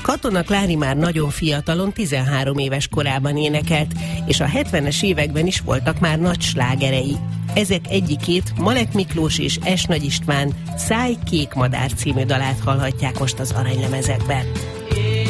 Katona Klári már nagyon fiatalon, 13 éves korában énekelt, és a 70-es években is voltak már nagy slágerei. Ezek egyikét, Malek Miklós és S. Nagy István Száj kék madár című dalát hallhatják most az aranylemezekben.